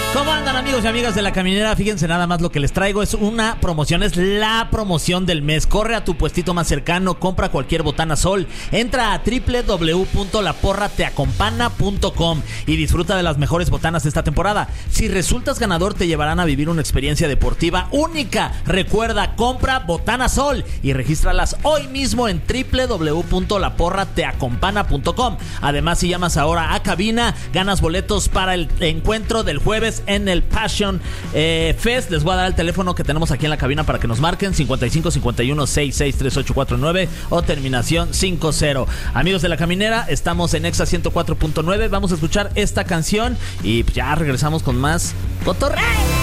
¿Cómo andan, amigos y amigas de La Caminera? Fíjense nada más, lo que les traigo es una promoción, es la promoción del mes. Corre a tu puestito más cercano, compra cualquier botana Sol, entra a www.laporrateacompana.com y disfruta de las mejores botanas de esta temporada. Si resultas ganador, te llevarán a vivir una experiencia deportiva única. Recuerda, compra botana Sol y regístralas hoy mismo en www.laporrateacompana.com. Además, si llamas ahora a cabina, ganas boletos para el encuentro del jueves en el Passion Fest. Les voy a dar el teléfono que tenemos aquí en la cabina para que nos marquen: 55 51 66 3849 o terminación 50. Amigos de La Caminera, estamos en Exa 104.9. Vamos a escuchar esta canción y ya regresamos con más cotorreo.